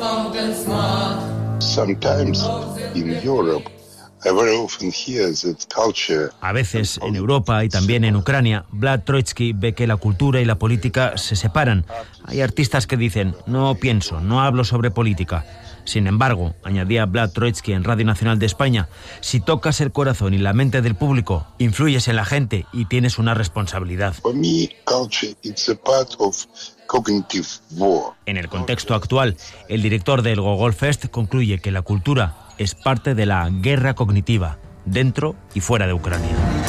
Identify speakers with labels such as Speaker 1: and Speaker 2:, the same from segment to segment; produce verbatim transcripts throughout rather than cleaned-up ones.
Speaker 1: Sometimes in Europe, I very often hear that culture.
Speaker 2: A veces en Europa y también en Ucrania, Vlad Troitsky ve que la cultura y la política se separan. Hay artistas que dicen, no pienso, no hablo sobre política. Sin embargo, añadía Vlad Troitsky en Radio Nacional de España, si tocas el corazón y la mente del público, influyes en la gente y tienes una responsabilidad.
Speaker 1: For me, culture is a part of cognitive war.
Speaker 2: En el contexto actual, el director del Gogol Fest concluye que la cultura es parte de la guerra cognitiva, dentro y fuera de Ucrania.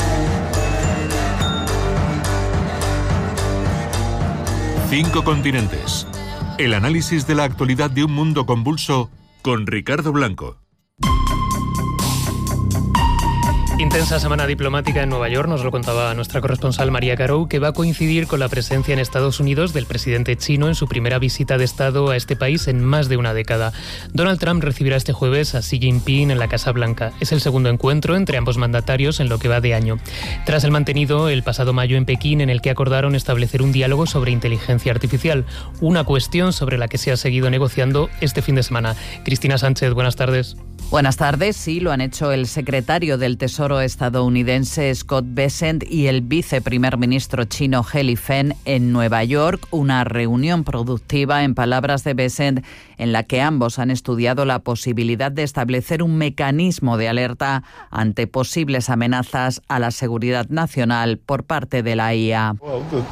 Speaker 3: Cinco continentes. El análisis de la actualidad de un mundo convulso con Ricardo Blanco.
Speaker 4: Intensa semana diplomática en Nueva York, nos lo contaba nuestra corresponsal María Carou, que va a coincidir con la presencia en Estados Unidos del presidente chino en su primera visita de Estado a este país en más de una década. Donald Trump recibirá este jueves a Xi Jinping en la Casa Blanca. Es el segundo encuentro entre ambos mandatarios en lo que va de año. Tras el mantenido el pasado mayo en Pekín, en el que acordaron establecer un diálogo sobre inteligencia artificial, una cuestión sobre la que se ha seguido negociando este fin de semana. Cristina Sánchez, buenas tardes.
Speaker 5: Buenas tardes. Sí, lo han hecho el secretario del Tesoro estadounidense Scott Bessent y el viceprimer ministro chino He Lifeng en Nueva York. Una reunión productiva, en palabras de Bessent, en la que ambos han estudiado la posibilidad de establecer un mecanismo de alerta ante posibles amenazas a la seguridad nacional por parte de la I A.